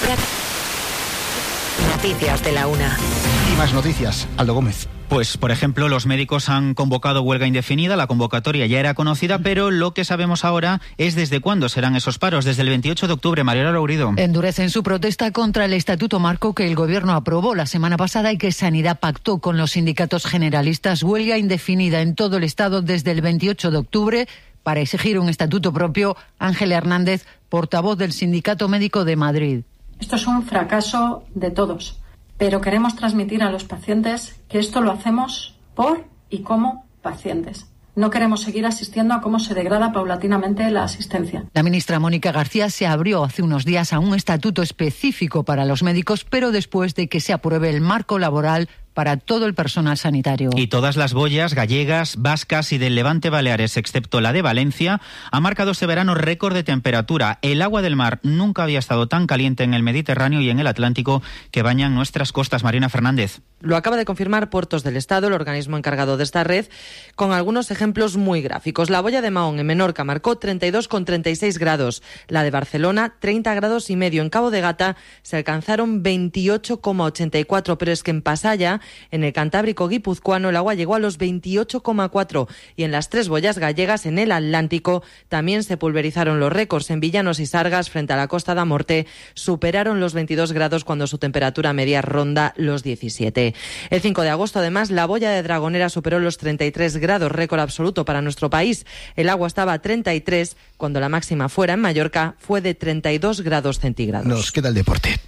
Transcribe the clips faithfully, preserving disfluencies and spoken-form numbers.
Noticias de la una. Y más noticias, Aldo Gómez. Pues, por ejemplo, los médicos han convocado huelga indefinida. La convocatoria ya era conocida, pero lo que sabemos ahora es desde cuándo serán esos paros. Desde el veintiocho de octubre, Mariela Lourido. Endurecen su protesta contra el Estatuto Marco que el Gobierno aprobó la semana pasada y que Sanidad pactó con los sindicatos generalistas. Huelga indefinida en todo el Estado desde el veintiocho de octubre para exigir un estatuto propio. Ángela Hernández, portavoz del Sindicato Médico de Madrid. Esto es un fracaso de todos. Pero queremos transmitir a los pacientes que esto lo hacemos por y como pacientes. No queremos seguir asistiendo a cómo se degrada paulatinamente la asistencia. La ministra Mónica García se abrió hace unos días a un estatuto específico para los médicos, pero después de que se apruebe el marco laboral para todo el personal sanitario. Y todas las boyas gallegas, vascas y del Levante Baleares, excepto la de Valencia, ha marcado este verano récord de temperatura. El agua del mar nunca había estado tan caliente en el Mediterráneo y en el Atlántico que bañan nuestras costas. Marina Fernández. Lo acaba de confirmar Puertos del Estado, el organismo encargado de esta red, con algunos ejemplos muy gráficos. La boya de Mahón en Menorca marcó treinta y dos coma treinta y seis grados. La de Barcelona, treinta grados y medio. En Cabo de Gata se alcanzaron veintiocho coma ochenta y cuatro, pero es que en Pasaya, en el Cantábrico guipuzcoano, el agua llegó a los veintiocho coma cuatro y en las tres boyas gallegas, en el Atlántico, también se pulverizaron los récords. En Villanos y Sargas, frente a la Costa da Morte, superaron los veintidós grados cuando su temperatura media ronda los diecisiete. El cinco de agosto, además, la boya de Dragonera superó los treinta y tres grados, récord absoluto para nuestro país. El agua estaba a treinta y tres, cuando la máxima fuera en Mallorca fue de treinta y dos grados centígrados. Nos queda el deporte.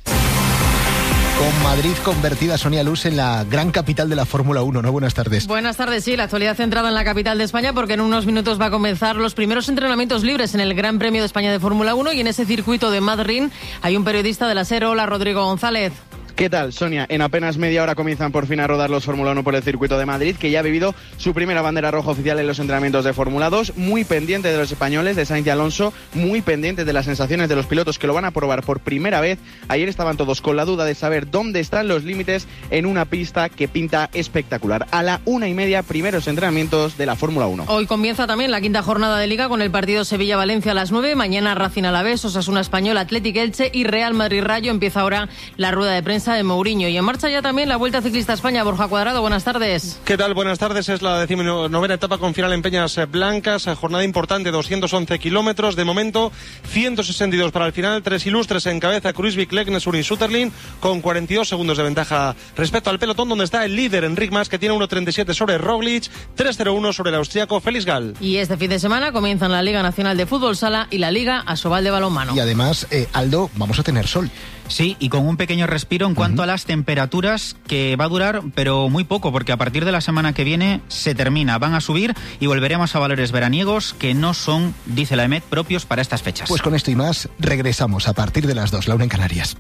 Con Madrid convertida, Sonia Luz, en la gran capital de la Fórmula uno, ¿no? Buenas tardes. Buenas tardes, sí, la actualidad centrada en la capital de España, porque en unos minutos va a comenzar los primeros entrenamientos libres en el Gran Premio de España de Fórmula uno, y en ese circuito de Madrid hay un periodista de la SER. Hola, Rodrigo González. ¿Qué tal, Sonia? En apenas media hora comienzan por fin a rodar los Fórmula uno por el circuito de Madrid, que ya ha vivido su primera bandera roja oficial en los entrenamientos de Fórmula dos, muy pendiente de los españoles, de Sainz y Alonso, muy pendiente de las sensaciones de los pilotos que lo van a probar por primera vez. Ayer estaban todos con la duda de saber dónde están los límites en una pista que pinta espectacular. A la una y media, primeros entrenamientos de la Fórmula uno. Hoy comienza también la quinta jornada de Liga con el partido Sevilla-Valencia a las nueve, mañana Racing Alavés, Osasuna Español, Athletic Elche y Real Madrid-Rayo. Empieza ahora la rueda de prensa de Mourinho. Y en marcha ya también la Vuelta Ciclista a España. Borja Cuadrado, buenas tardes. ¿Qué tal? Buenas tardes. Es la decimonovena etapa con final en Peñas Blancas. Jornada importante, doscientos once kilómetros. De momento, ciento sesenta y dos para el final. Tres ilustres en cabeza: Kruijswijk, Leknes, Urin, Sutterlin, con cuarenta y dos segundos de ventaja respecto al pelotón, donde está el líder Enric Mas, que tiene uno treinta y siete sobre Roglic, tres cero uno sobre el austriaco Felix Gall. Y este fin de semana comienzan la Liga Nacional de Fútbol Sala y la Liga Asobal de Balonmano. Y además, eh, Aldo, vamos a tener sol. Sí, y con un pequeño respiro en cuanto uh-huh. a las temperaturas, que va a durar, pero muy poco, porque a partir de la semana que viene se termina, van a subir y volveremos a valores veraniegos que no son, dice la EMET, propios para estas fechas. Pues con esto y más, regresamos a partir de las dos, la una en Canarias.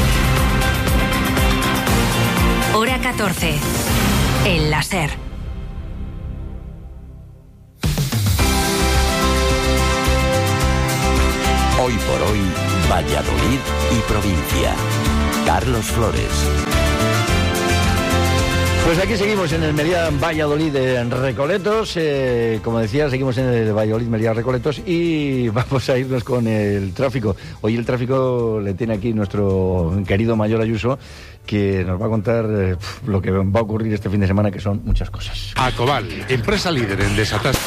Hora catorce, en la SER. Hoy por hoy, Valladolid y provincia. Carlos Flores. Pues aquí seguimos en el Meliá Valladolid en Recoletos. Eh, como decía, seguimos en el Valladolid Meliá Recoletos y vamos a irnos con el tráfico. Hoy el tráfico le tiene aquí nuestro querido Mayor Ayuso, que nos va a contar eh, lo que va a ocurrir este fin de semana, que son muchas cosas. Acobal, empresa líder en desatasco.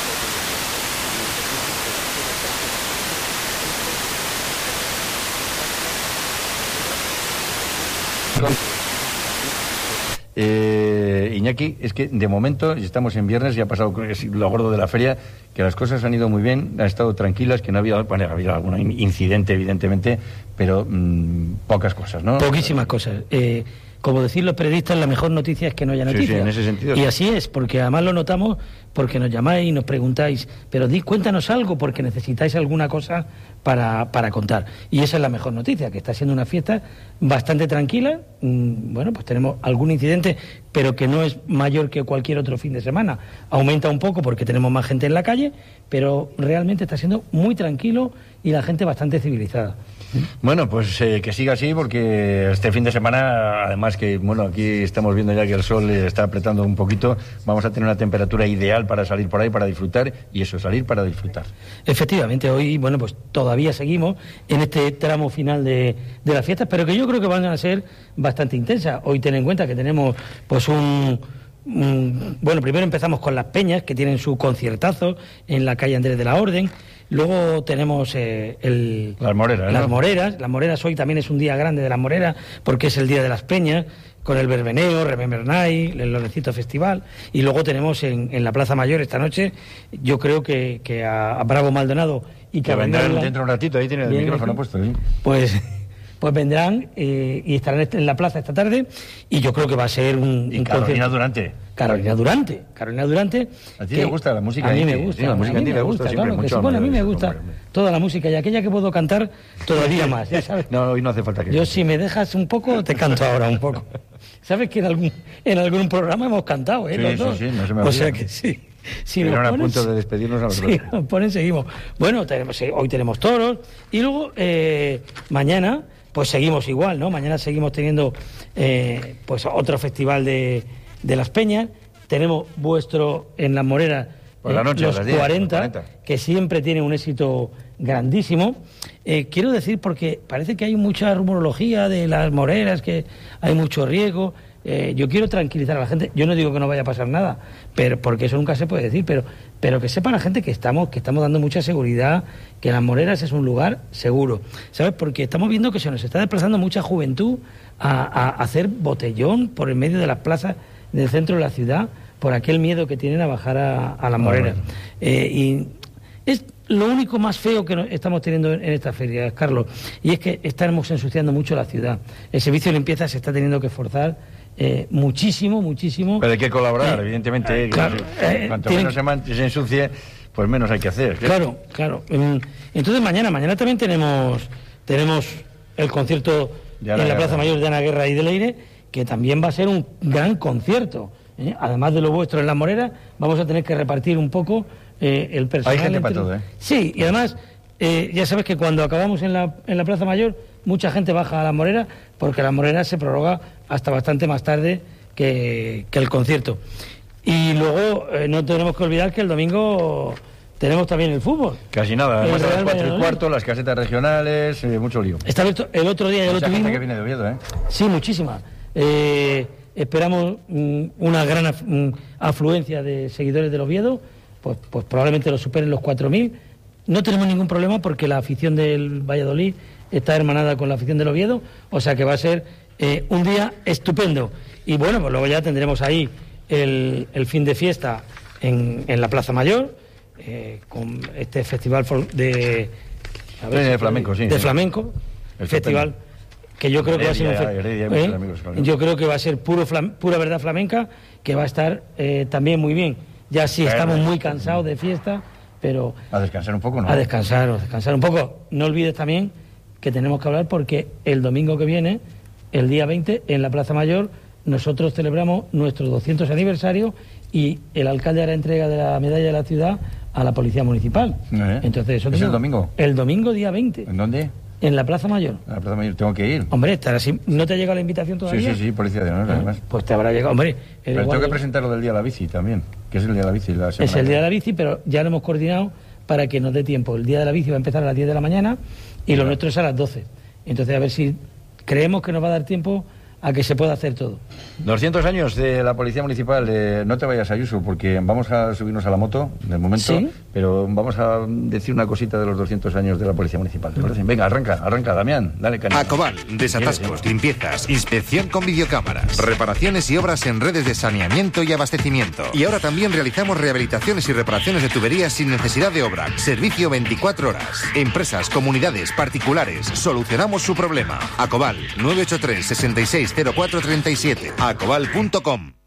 Eh, Iñaki, es que de momento, y estamos en viernes, y ha pasado lo gordo de la feria, que las cosas han ido muy bien, han estado tranquilas, que no había, bueno, ha habido algún incidente, evidentemente, pero mmm, pocas cosas, ¿no? Poquísimas cosas. Eh, como decir los periodistas, la mejor noticia es que no haya noticias. Sí, sí, en ese sentido. Y sí. así es, porque además lo notamos, porque nos llamáis y nos preguntáis, pero di, cuéntanos algo, porque necesitáis alguna cosa para, para contar. Y esa es la mejor noticia, que está siendo una fiesta bastante tranquila. Mm, bueno, pues tenemos algún incidente, pero que no es mayor que cualquier otro fin de semana. Aumenta un poco porque tenemos más gente en la calle, pero realmente está siendo muy tranquilo y la gente bastante civilizada. Bueno, pues eh, que siga así, porque este fin de semana, además que, bueno, aquí estamos viendo ya que el sol eh, está apretando un poquito, vamos a tener una temperatura ideal para salir por ahí, para disfrutar, y eso, salir para disfrutar. Efectivamente, hoy, bueno, pues todavía seguimos en este tramo final de, de las fiestas, pero que yo creo que van a ser bastante intensas. Hoy ten en cuenta que tenemos, pues, un... un bueno, primero empezamos con las peñas, que tienen su conciertazo en la calle Andrés de la Orden. Luego tenemos eh, el, las moreras. Las ¿no? moreras. Las moreras hoy también es un día grande de las moreras, porque es el día de las peñas, con el verbeneo, Remember Night, el Lorencito Festival. Y luego tenemos en, en la Plaza Mayor esta noche, yo creo que, que a, a Bravo Maldonado y que vendrán la... dentro de un ratito, ahí tiene el Bien, micrófono puesto. ¿Sí? Pues... pues vendrán eh, y estarán en la plaza esta tarde, y yo creo que va a ser un... Y un Carolina concierto. Durante. Carolina Durante. Carolina Durante. ¿A ti que, te gusta la música? A mí ahí? me gusta. Sí, la música a mí a ti me te gusta, gusta, siempre claro, que mucho. sí. Bueno, a mí me hombre, gusta hombre. toda la música, y aquella que puedo cantar todavía más, ya sabes. No, hoy no hace falta que... Yo, si me dejas un poco, te canto ahora un poco. ¿Sabes que en algún, en algún programa hemos cantado, eh? Sí, los sí, dos? sí, no se me O olvida. sea que sí. Si Eran nos a pones, punto de despedirnos a los si dos. nos ponen, seguimos. Bueno, tenemos, hoy tenemos toros, y luego eh, mañana... pues seguimos igual, ¿no? Mañana seguimos teniendo eh, pues otro festival de, de las peñas. Tenemos vuestro en las Moreras, por la noche, los, a las diez, cuarenta, los cuarenta, que siempre tiene un éxito grandísimo. Eh, quiero decir, porque parece que hay mucha rumorología de las Moreras, que hay mucho riesgo. Eh, yo quiero tranquilizar a la gente. Yo no digo que no vaya a pasar nada, pero porque eso nunca se puede decir, pero pero que sepa la gente que estamos que estamos dando mucha seguridad, que Las Moreras es un lugar seguro, ¿sabes? Porque estamos viendo que se nos está desplazando mucha juventud a, a, a hacer botellón por el medio de las plazas del centro de la ciudad, por aquel miedo que tienen a bajar a, a Las Moreras. Eh, y es lo único más feo que estamos teniendo en esta feria, Carlos, y es que estamos ensuciando mucho la ciudad. El servicio de limpieza se está teniendo que esforzar eh, muchísimo, muchísimo. Pero hay que colaborar, eh, evidentemente. eh, claro, eh, Cuanto tienen... menos se, man- se ensucie, pues menos hay que hacer. Claro, claro. Entonces mañana, mañana también tenemos tenemos el concierto Ya en la la guerra. Plaza Mayor de Ana Guerra y de Leire, que también va a ser un gran concierto. ¿eh? Además de lo vuestro en Las Moreras, vamos a tener que repartir un poco eh, el personal. Hay gente entre- para todo, ¿eh? Sí, y además, eh, ya sabes que cuando acabamos en la, en la Plaza Mayor, mucha gente baja a Las Moreras, porque Las Moreras se prorroga hasta bastante más tarde que, que el concierto. Y luego eh, no tenemos que olvidar que el domingo tenemos también el fútbol. Casi nada, además El a las Real cuatro y Valladolid. cuarto, las casetas regionales, eh, mucho lío. Está abierto el otro día, ya lo Mucha gente tuvimos. que viene de Oviedo, ¿eh? Sí, muchísima. Eh, esperamos mm, una gran af- mm, afluencia de seguidores del Oviedo, pues, pues probablemente lo superen los cuatro mil. No tenemos ningún problema porque la afición del Valladolid está hermanada con la afición del Oviedo, o sea que va a ser eh, un día estupendo. Y bueno, pues luego ya tendremos ahí el, el fin de fiesta en, en la Plaza Mayor, eh, con este festival fol- de... a Sí, de si- flamenco, sí, De sí. flamenco, El festival... que yo creo que va a ser un Heredia, fe- Heredia, hay ¿eh? muchos amigos, claro. Yo creo que va a ser puro flam- pura verdad flamenca, que va a estar eh, también muy bien. Ya sí Claro. estamos muy cansados de fiesta, pero A descansar un poco, ¿no? a descansar, a descansar un poco. No olvides también que tenemos que hablar porque el domingo que viene, el día veinte, en la Plaza Mayor, nosotros celebramos nuestro doscientos aniversario y el alcalde hará entrega de la medalla de la ciudad a la Policía Municipal. ¿Eh? Entonces, eso ¿Es el tenemos- domingo? El domingo día veinte, ¿En dónde? en la Plaza Mayor. A la Plaza Mayor. Tengo que ir. Hombre, estará así. ¿No te ha llegado la invitación Sí, todavía? sí, sí, Policía de Honor, además. Pues te habrá llegado. Hombre, eres Pero tengo guardia- que presentar lo del Día de la Bici también, que es el Día de la Bici. La es semana el día de que- la bici, pero ya lo hemos coordinado para que nos dé tiempo. El día de la bici va a empezar a las diez de la mañana y lo nuestro es a las doce. Entonces, a ver si creemos que nos va a dar tiempo a que se pueda hacer todo. doscientos años de la Policía Municipal. Eh, no te vayas, Ayuso, porque vamos a subirnos a la moto, de momento, ¿Sí? pero vamos a decir una cosita de los doscientos años de la Policía Municipal. ¿Te parece? Venga, arranca, arranca, Damián, dale caña. Acobal, desatascos, limpiezas, inspección con videocámaras, reparaciones y obras en redes de saneamiento y abastecimiento. Y ahora también realizamos rehabilitaciones y reparaciones de tuberías sin necesidad de obra. Servicio veinticuatro horas. Empresas, comunidades, particulares, solucionamos su problema. Acobal, nueve ocho tres, sesenta y seis cero cuatro treinta y siete. acobal punto com.